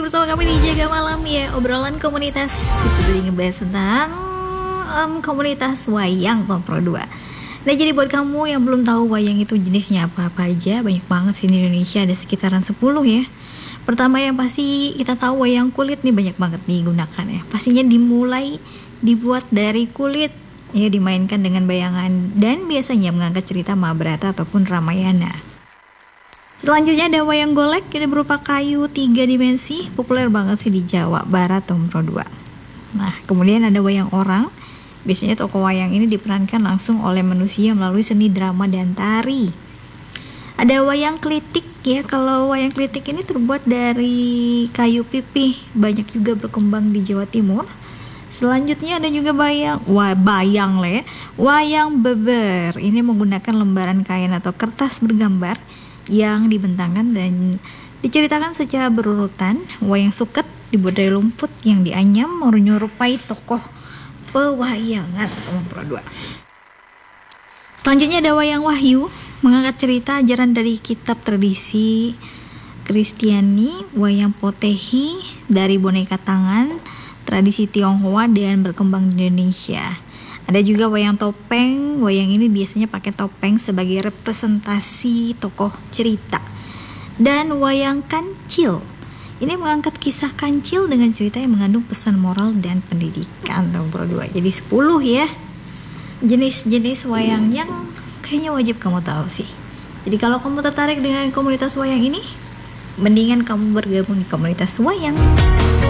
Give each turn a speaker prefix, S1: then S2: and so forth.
S1: bersama kami di Jaga Malam ya, obrolan komunitas. Kita tadi ngebahas tentang komunitas wayang Pro 2. Nah, jadi buat kamu yang belum tahu wayang itu jenisnya apa-apa aja, banyak banget sih di Indonesia, ada sekitaran 10 ya. Pertama yang pasti kita tahu wayang kulit nih banyak banget digunakan ya. Pastinya dibuat dari kulit ya, dimainkan dengan bayangan dan biasanya mengangkat cerita Mahabharata ataupun Ramayana. Selanjutnya ada wayang golek, ini berupa kayu 3 dimensi, populer banget sih di Jawa Barat Pro 2. Nah, kemudian ada wayang orang, biasanya tokoh wayang ini diperankan langsung oleh manusia melalui seni drama dan tari. Ada wayang klitik ya, kalau wayang klitik ini terbuat dari kayu pipih, banyak juga berkembang di Jawa Timur. Selanjutnya ada juga wayang beber, ini menggunakan lembaran kain atau kertas bergambar yang dibentangkan dan diceritakan secara berurutan. Wayang suket dibuat dari lumpur yang dianyam menyerupai tokoh pewayangan Pro 2. Selanjutnya ada wayang wahyu, mengangkat cerita ajaran dari kitab tradisi Kristiani. Wayang potehi dari boneka tangan tradisi Tionghoa dan berkembang di Indonesia. Ada juga wayang topeng, wayang ini biasanya pakai topeng sebagai representasi tokoh cerita. Dan wayang kancil, ini mengangkat kisah kancil dengan cerita yang mengandung pesan moral dan pendidikan Pro 2. Jadi 10 ya jenis-jenis wayang yang kayaknya wajib kamu tahu sih. Jadi kalau kamu tertarik dengan komunitas wayang ini, mendingan kamu bergabung di komunitas wayang.